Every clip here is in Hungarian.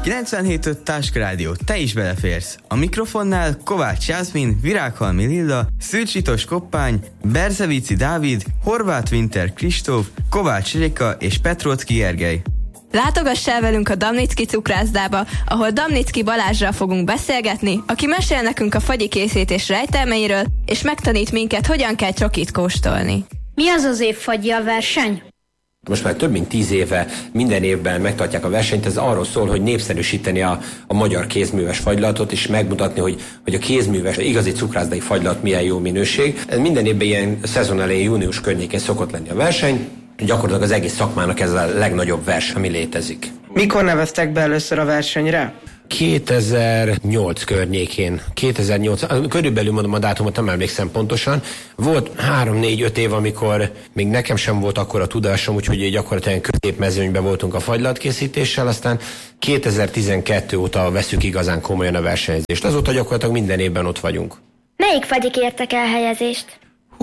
97.5 Táskarádió, te is beleférsz. A mikrofonnál Kovács Jászmin, Virághalmi Lilla, Szűcsitos Koppány, Berzevici Dávid, Horváth Winter Kristóf, Kovács Réka és Petrocki Gergely. Látogass el velünk a Damnicki cukrászdába, ahol Damnicki Balázsral fogunk beszélgetni, aki mesél nekünk a fagyi készítés rejtelmeiről, és megtanít minket, hogyan kell csokit kóstolni. Mi az az évfagyja verseny? Most már több mint 10 éve minden évben megtartják a versenyt. Ez arról szól, hogy népszerűsíteni a magyar kézműves fagylatot, és megmutatni, hogy a kézműves, igazi cukrászdai fagylat milyen jó minőség. Minden évben ilyen szezon elején, június környékén szokott lenni a verseny. Gyakorlatilag az egész szakmának ez a legnagyobb verseny, ami létezik. Mikor neveztek be először a versenyre? 2008 környékén, 2008, körülbelül mondom a dátumot, nem emlékszem pontosan. Volt 3-4-5 év, amikor még nekem sem volt akkora tudásom, úgyhogy gyakorlatilag középmezőnyben voltunk a fagylatkészítéssel, aztán 2012 óta veszük igazán komolyan a versenyzést. Azóta gyakorlatilag minden évben ott vagyunk. Melyik fagyik értek el helyezést?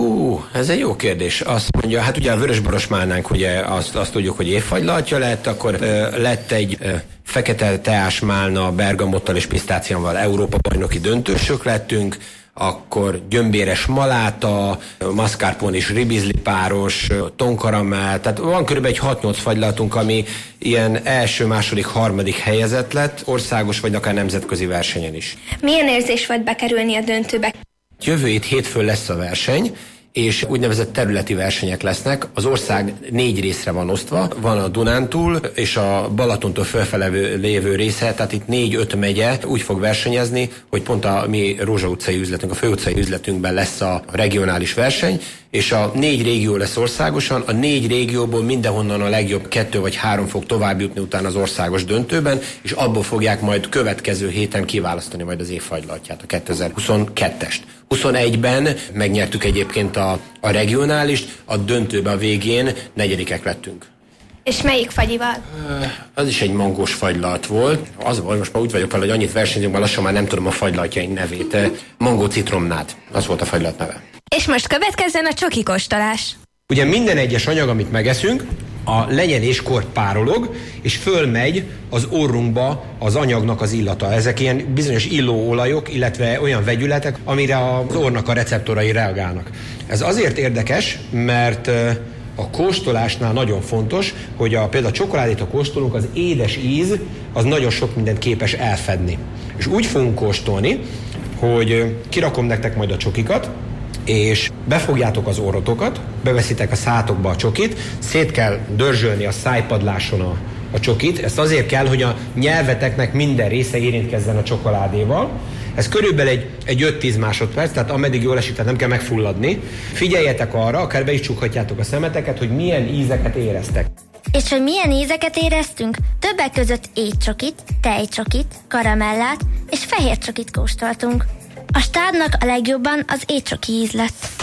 Ez egy jó kérdés. Azt mondja, hát ugye a vörösborosmálnánk, ugye azt tudjuk, hogy évfagylatja lett, akkor lett egy fekete teásmálna, bergamottal és pisztáciával Európa bajnoki döntősök lettünk, akkor gyömbéres maláta, mascarpone és ribizli páros, tonkaramell, tehát van körülbelül egy 6-8 fagylatunk, ami ilyen első, második, harmadik helyezett lett, országos vagy akár nemzetközi versenyen is. Milyen érzés volt bekerülni a döntőbe? Jövő hét-hétfőn lesz a verseny, és úgynevezett területi versenyek lesznek. Az ország 4 részre van osztva. Van a Dunántúl és a Balatontól fölfele lévő része, tehát itt 4-5 megye úgy fog versenyezni, hogy pont a mi Rózsa utcai üzletünk, a főutcai üzletünkben lesz a regionális verseny, és a 4 régió lesz országosan, a 4 régióból mindenhonnan a legjobb 2 vagy 3 fog tovább jutni utána az országos döntőben, és abból fogják majd következő héten kiválasztani majd az évfagylatját, a 2022-est. 21-ben megnyertük egyébként a regionálist, a döntőben a végén 4. lettünk. És melyik fagyival? Az is egy mangós fagylat volt. Az volt, most már úgy vagyok vele, hogy annyit versenyzünk, már lassan már nem tudom a fagylatjaink nevét. Mangó citromnád, az volt a fagylat neve. És most következzen a csoki kóstolás. Ugye minden egyes anyag, amit megeszünk, a lenyeléskor párolog, és fölmegy az orrunkba az anyagnak az illata. Ezek ilyen bizonyos illóolajok, illetve olyan vegyületek, amire az orrnak a receptorai reagálnak. Ez azért érdekes, mert a kóstolásnál nagyon fontos, hogy például a csokoládét, ha kóstolunk, az édes íz az nagyon sok mindent képes elfedni. És úgy fogunk kóstolni, hogy kirakom nektek majd a csokikat, és befogjátok az orrotokat, beveszitek a szátokba a csokit, szét kell dörzsölni a szájpadláson a csokit. Ezt azért kell, hogy a nyelveteknek minden része érintkezzen a csokoládéval. Ez körülbelül egy 5-10 másodperc, tehát ameddig jól esik, tehát nem kell megfulladni. Figyeljetek arra, akár be is csukhatjátok a szemeteket, hogy milyen ízeket éreztek. És hogy milyen ízeket éreztünk? Többek között étcsokit, tejcsokit, karamellát és fehér csokit kóstoltunk. A stádnak a legjobban az étcsoki íz lett.